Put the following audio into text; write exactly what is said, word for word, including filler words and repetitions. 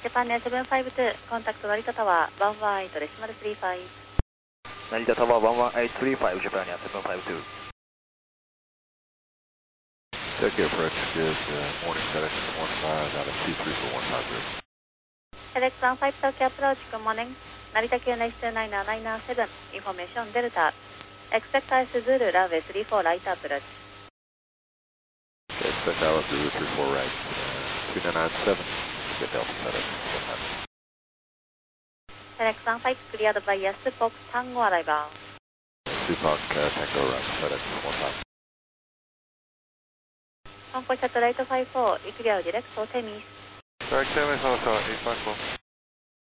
Japan Air seven five two, contact Narita Tower one one eight decimal three five. Narita Tower one one eight three five, Japan Air seven five two. Tokyo approach, good uh, morning, FedEx one five out of two three four one five zero. FedEx one five Tokyo approach, good morning. Narita Q N H two nine nine nine seven, information Delta. Expect I S Zulu runway three four right approach. Okay, expect I S Zulu three four right, uh, two nine nine seven, get Delta FedEx one five. FedEx one five cleared by yes, box Tango arrival. Supac uh, Tango right, FedEx one five. Concourse satellite five four, clear direct for Temis. Direct Temis, Alpha eight five four.